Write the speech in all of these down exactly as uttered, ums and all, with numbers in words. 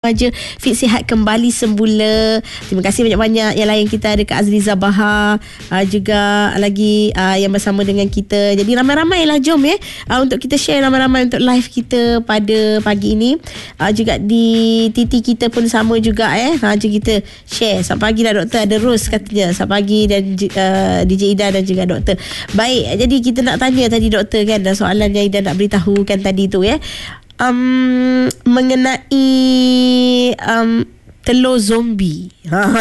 sahaja Fit Sihat kembali semula. Terima kasih banyak-banyak. Yang lain kita ada Kak Azriza Bahar, uh, juga lagi uh, yang bersama dengan kita. Jadi ramai-ramai lah, jom ya, uh, untuk kita share ramai-ramai untuk live kita pada pagi ini. uh, Juga di T T kita pun sama juga eh. Ha, jom kita share. Selamat pagi dah doktor. Ada Ros katanya selamat pagi, dan uh, D J Ida dan juga doktor. Baik, jadi kita nak tanya tadi doktor kan, dan soalan yang Ida nak beritahu kan tadi tu ya, um, mengenai um, telur zombie.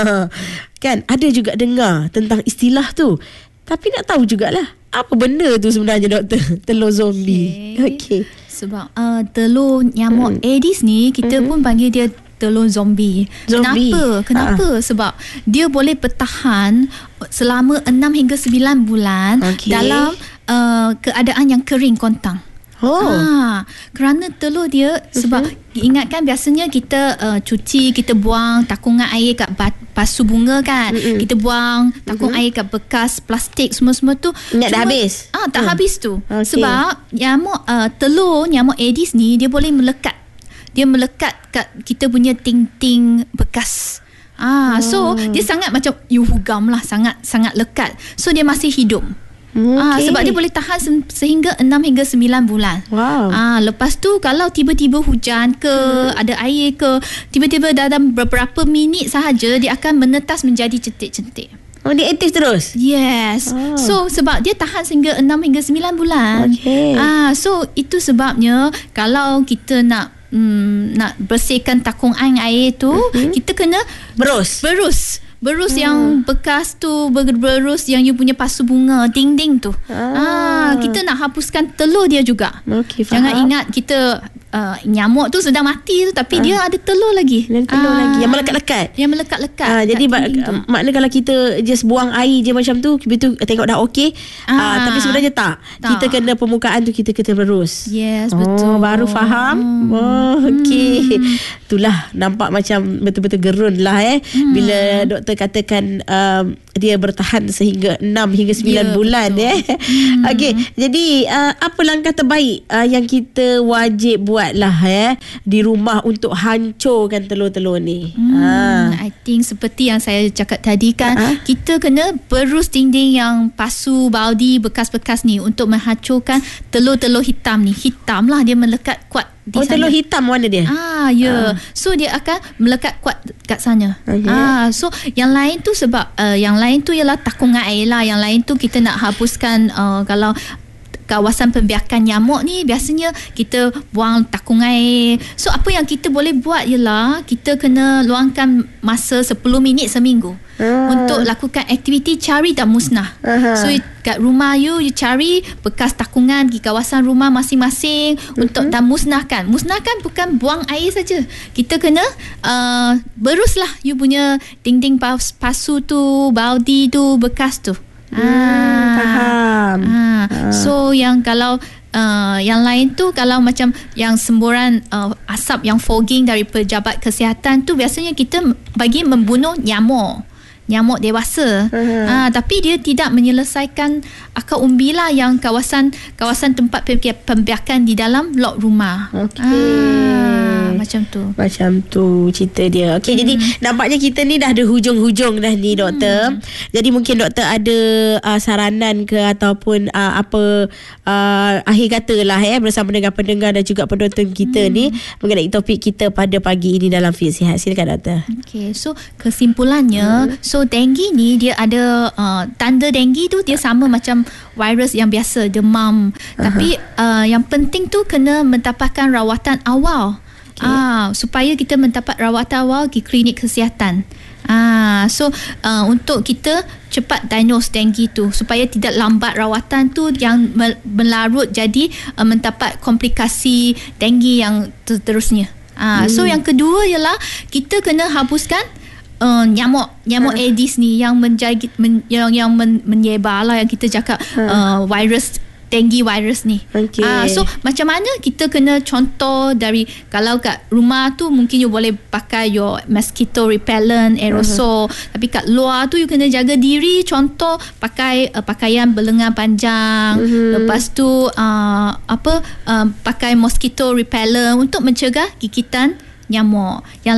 Kan ada juga dengar tentang istilah tu, tapi nak tahu jugalah apa benda tu sebenarnya doktor, telur zombie. Okey. Okay. Sebab uh, telur nyamuk hmm. Aedes ni kita hmm. pun panggil dia telur zombie. zombie. Kenapa? Kenapa? Ha. Sebab dia boleh bertahan selama enam hingga sembilan bulan okay. dalam uh, keadaan yang kering kontang. Oh. Ha, kerana telur dia sebab uh-huh. ingatkan biasanya kita uh, cuci, kita buang takungan air kat pasu bunga kan. Uh-huh. Kita buang takung uh-huh. air kat bekas plastik semua-semua tu. Ingat dah habis. Ah, tak uh. habis tu. Okay. Sebab nyamuk uh, telur nyamuk Aedes ni dia boleh melekat. Dia melekat kat kita punya ting-ting bekas. Ah, oh. So dia sangat macam yuhugam lah, sangat sangat lekat. So dia masih hidup. Okay. Ah, sebab dia boleh tahan se- sehingga enam hingga sembilan bulan. Wow. Ah, lepas tu kalau tiba-tiba hujan ke, hmm. ada air ke, tiba-tiba dalam beberapa minit sahaja dia akan menetas menjadi centik-centik. Oh, dia aktif terus? Yes. Oh. So sebab dia tahan sehingga enam hingga sembilan bulan. Okay. Ah, so itu sebabnya kalau kita nak Hmm, nak bersihkan takung air tu, uh-huh. kita kena berus berus berus hmm. yang bekas tu, berus yang you punya pasu bunga dinding tu. Ah. ah kita nak hapuskan telur dia juga. Okay, jangan ingat kita uh, nyamuk tu sedang mati tu, tapi ah. dia ada telur lagi. Ada telur ah. lagi yang melekat-lekat. Yang melekat-lekat. Ah, jadi mak- makna kalau kita just buang air je macam tu, begitu tengok dah okey. Ah. Ah, tapi sebenarnya tak. tak. Kita kena permukaan tu kita kena berus. Yes, oh, betul. Baru faham. Hmm. Oh, okey. Hmm. Itulah nampak macam betul-betul gerun lah eh. Hmm. Bila doktor katakan um, dia bertahan sehingga enam hingga sembilan yeah, bulan betul. eh. Hmm. Okey, jadi uh, apa langkah terbaik uh, yang kita wajib buat lah eh di rumah untuk hancurkan telur-telur ni? Hmm, ha. I think seperti yang saya cakap tadi kan, ha? kita kena berus dinding yang pasu, baldi, bekas-bekas ni untuk menghancurkan telur-telur hitam ni. Hitam lah, dia melekat kuat. Oh, sana. Telur hitam warna dia? Ah, ya. Yeah. Ah. So dia akan melekat kuat kat sana. Okay. Ah, so yang lain tu sebab uh, yang lain tu ialah takungan air lah. Yang lain tu kita nak hapuskan uh, kalau kawasan pembiakan nyamuk ni biasanya kita buang takung air. So apa yang kita boleh buat ialah kita kena luangkan masa sepuluh minit seminggu uh. untuk lakukan aktiviti cari dan musnah. Uh-huh. So kat rumah you, you cari bekas takungan di kawasan rumah masing-masing uh-huh. untuk dan musnahkan. Musnahkan bukan buang air saja. Kita kena uh, beruslah you punya dinding pas, pasu tu, baldi tu, bekas tu. Hmm, ah, faham. Ah, ah. So yang kalau uh, yang lain tu kalau macam yang semburan uh, asap yang fogging dari pejabat kesihatan tu biasanya kita bagi membunuh nyamuk. Nyamuk dewasa. Uh-huh. Ah, tapi dia tidak menyelesaikan akar umbi lah yang kawasan kawasan tempat pembiakan di dalam log rumah. Okey. Ah, macam tu. Macam tu cerita dia. Okey, hmm. jadi nampaknya kita ni dah ada hujung-hujung dah ni doktor. Hmm. Jadi mungkin doktor ada uh, saranan ke ataupun uh, apa uh, akhir kata lah eh bersama dengan pendengar dan juga penonton kita hmm. ni mengenai topik kita pada pagi ini dalam Fit Sihat. Silakan doktor. Okey, so kesimpulannya hmm. so So dengue ni dia ada uh, tanda dengue tu dia sama macam virus yang biasa, demam. Uh-huh. Tapi uh, yang penting tu kena mendapatkan rawatan awal. Okay. Ah, supaya kita mendapat rawatan awal di klinik kesihatan. Ah, so uh, untuk kita cepat diagnose dengue tu supaya tidak lambat rawatan tu yang melarut jadi uh, mendapat komplikasi dengue yang terusnya. Ah, hmm. So yang kedua ialah kita kena hapuskan Uh, nyamuk nyamuk uh. Aedes ni yang menjadi men, yang yang men, menyebar lah yang kita cakap uh. Uh, virus dengue virus ni. Okay. Uh, so macam mana kita kena contoh dari kalau kat rumah tu mungkin you boleh pakai your mosquito repellent aerosol, uh-huh. tapi kat luar tu you kena jaga diri, contoh pakai uh, pakaian berlengan panjang, uh-huh. lepas tu uh, apa uh, pakai mosquito repellent untuk mencegah gigitan nyamuk. Yang